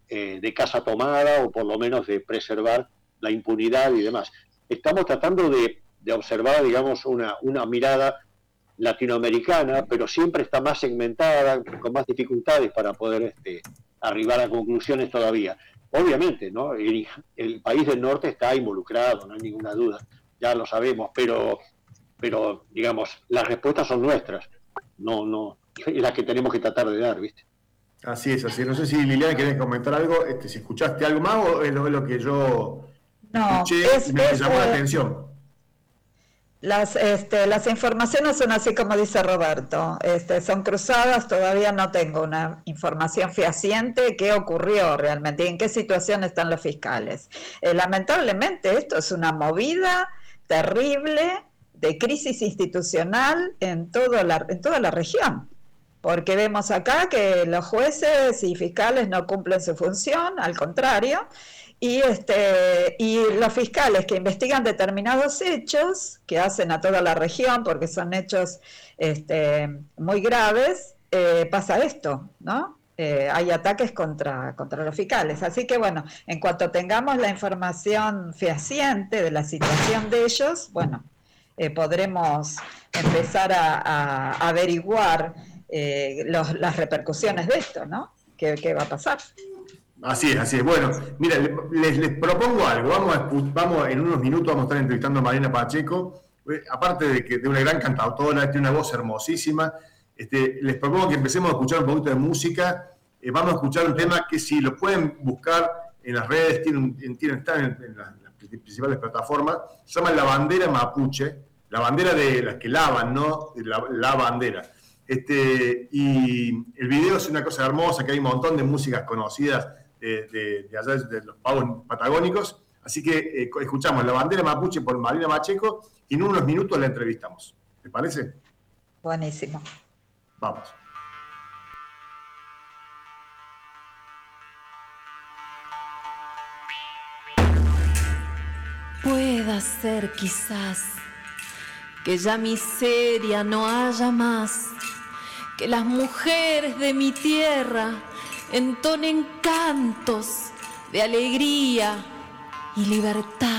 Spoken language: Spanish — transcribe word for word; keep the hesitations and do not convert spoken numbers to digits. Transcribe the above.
eh, de casa tomada o por lo menos de preservar la impunidad y demás. Estamos tratando de, de observar, digamos, una, una mirada latinoamericana, pero siempre está más segmentada, con más dificultades para poder este, arribar a conclusiones todavía. Obviamente, ¿no? El, el país del norte está involucrado, no hay ninguna duda, ya lo sabemos, pero, pero digamos, las respuestas son nuestras, no, no, es las que tenemos que tratar de dar, ¿viste? Así es, así es. No sé si Liliana querés comentar algo, este, si escuchaste algo más o es lo, es lo que yo No, escuché es, y me, me es, llamó la eh, atención. Las, este, las informaciones son así como dice Roberto, este, son cruzadas, todavía no tengo una información fehaciente qué ocurrió realmente y en qué situación están los fiscales. Eh, lamentablemente esto es una movida terrible de crisis institucional en, todo la, en toda la región, porque vemos acá que los jueces y fiscales no cumplen su función, al contrario. Y, este, y los fiscales que investigan determinados hechos, que hacen a toda la región, porque son hechos este, muy graves, eh, pasa esto, ¿no? Eh, hay ataques contra, contra los fiscales. Así que bueno, en cuanto tengamos la información fehaciente de la situación de ellos, bueno, eh, podremos empezar a, a, a averiguar eh, los, las repercusiones de esto, ¿no? ¿Qué, qué va a pasar? Así es, así es. Bueno, mira, les, les propongo algo. Vamos, a, vamos en unos minutos vamos a estar entrevistando a Mariana Pacheco. Eh, aparte de que de una gran cantautora, tiene una voz hermosísima. Este, les propongo que empecemos a escuchar un poquito de música. Eh, vamos a escuchar un tema que si lo pueden buscar en las redes, tienen, tienen, están en, en, las, en las principales plataformas. Se llama La Bandera Mapuche, la bandera de las que lavan, ¿no? La, la bandera. Este, y el video es una cosa hermosa, que hay un montón de músicas conocidas de, de, de allá de los pavos patagónicos. Así que eh, escuchamos La Bandera Mapuche por Mariana Pacheco y en unos minutos la entrevistamos. ¿Te parece? Buenísimo. Vamos. Pueda ser quizás que ya miseria no haya más, que las mujeres de mi tierra entonen cantos de alegría y libertad.